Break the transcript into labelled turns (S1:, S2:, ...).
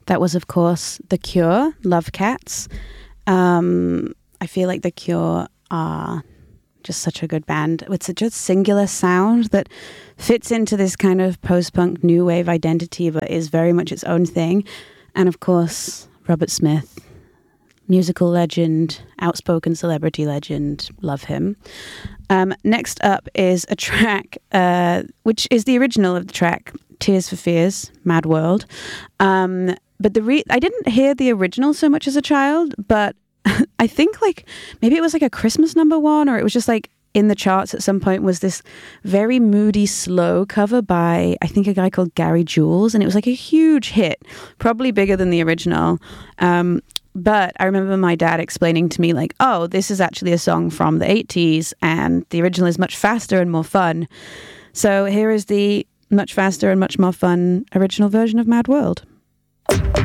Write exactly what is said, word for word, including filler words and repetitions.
S1: That was, of course, The Cure, Love Cats. Um, I feel like The Cure are just such a good band with such a singular sound that fits into this kind of post-punk new wave identity, but is very much its own thing. And of course, Robert Smith, musical legend, outspoken celebrity legend, love him. Um, next up is a track, uh, which is the original of the track, Tears for Fears, Mad World. Um, but the re- I didn't hear the original so much as a child, but I think like maybe it was like a Christmas number one, or it was just like in the charts at some point, was this very moody, slow cover by, I think, a guy called Gary Jules. And it was like a huge hit, probably bigger than the original. Um, but I remember my dad explaining to me like, oh, this is actually a song from the eighties and the original is much faster and more fun. So here is the much faster and much more fun original version of Mad World.